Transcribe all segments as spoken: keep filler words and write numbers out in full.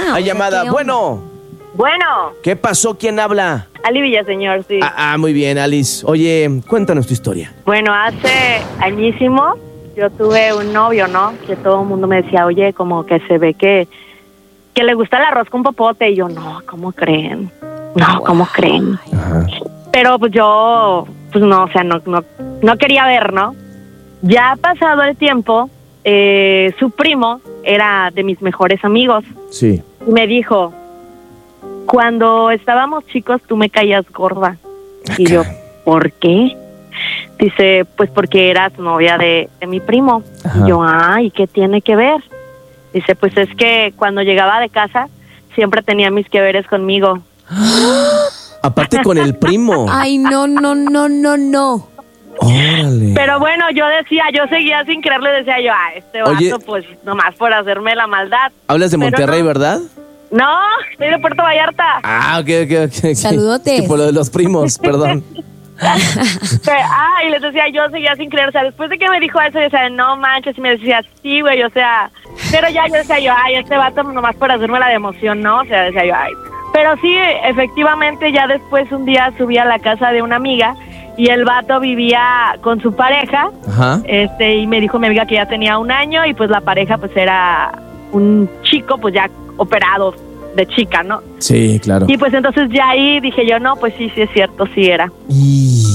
Hay llamada. Bueno. Bueno. ¿Qué pasó? ¿Quién habla? Ali Villaseñor, sí. Ah, ah, muy bien, Alice. Oye, cuéntanos tu historia. Bueno, hace añísimo yo tuve un novio, ¿no? Que todo el mundo me decía, oye, como que se ve que, que le gusta el arroz con popote. Y yo, no, ¿cómo creen? No, ¿cómo creen? Ajá. Pero pues yo, pues no, o sea, no, no, no quería ver, ¿no? Ya ha pasado el tiempo, eh, su primo era de mis mejores amigos. Sí. Y me dijo, cuando estábamos chicos tú me caías gorda. Ah, y yo, caray. ¿por qué? Dice, pues porque eras novia de, de mi primo. Ajá. Y yo, ah, ¿y qué tiene que ver? Dice, pues es que cuando llegaba de casa siempre tenía mis que veres conmigo. Aparte con el primo. Ay, no, no, no, no, no. Órale. Pero bueno, yo decía, yo seguía sin creerle, decía yo, ah, este vato, Oye. pues nomás por hacerme la maldad. Hablas de Pero Monterrey, no. ¿verdad? No, soy de Puerto Vallarta. Ah, ok, ok, ok. okay. Saludotes. Es que por lo de los primos, perdón. Pero, ah, y les decía, yo seguía sin creer, o sea, después de que me dijo eso, yo decía, no manches, y me decía, sí, güey, o sea, pero ya yo decía yo, ay, este vato nomás por hacerme la de emoción, ¿no? O sea, decía yo, ay. Pero sí, efectivamente, ya después un día subí a la casa de una amiga y el vato vivía con su pareja, Ajá. este, y me dijo mi amiga que ya tenía un año y pues la pareja pues era un chico, pues ya operado de chica, ¿no? Sí, claro. Y pues entonces ya ahí dije yo, no, pues sí, sí es cierto, sí era. Y...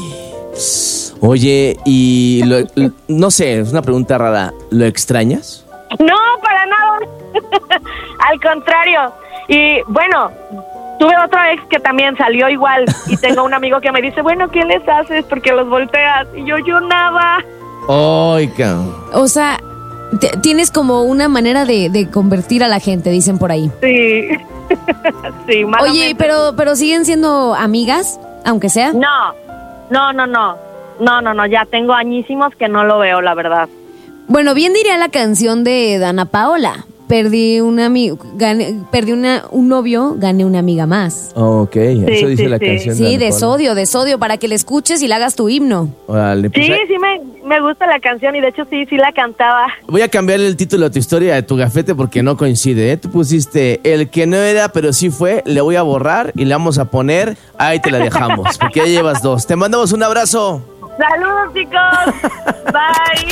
Oye, y lo- lo- no sé, es una pregunta rara. ¿Lo extrañas? No, para nada. Al contrario. Y bueno, tuve otro ex que también salió igual. Y tengo un amigo que me dice, bueno, ¿qué les haces? Porque los volteas. Y yo, yo nada. Ay, cabrón. O sea, te- tienes como una manera de, de convertir a la gente, dicen por ahí. Sí. Sí, malamente. Oye, pero, pero siguen siendo amigas, aunque sea. No, no, no, no. No, no, no, ya tengo añísimos que no lo veo, la verdad. Bueno, bien diría la canción de Dana Paola. Perdí un amigo, gané, perdí una, un novio, gané una amiga más. Ok, eso dice sí, la sí. canción. Sí, Ana de Paula. sodio, de sodio, para que le escuches y le hagas tu himno. Órale, pues, Sí, eh, sí me, me gusta la canción y de hecho sí, sí la cantaba. voy a cambiar el título de tu historia de tu gafete porque no coincide, ¿eh? Tú pusiste el que no era, pero sí fue, le voy a borrar y le vamos a poner, ahí te la dejamos, porque ya llevas dos. Te mandamos un abrazo. Saludos, chicos. Bye.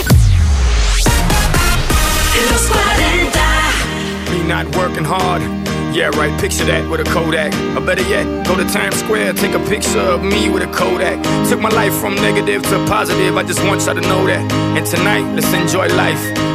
Los cuarenta. Me not working hard. Yeah, right, picture that with a Kodak. Or better yet, go to Times Square, take a picture of me with a Kodak. Took my life from negative to positive, I just want y'all to know that. And tonight, let's enjoy life.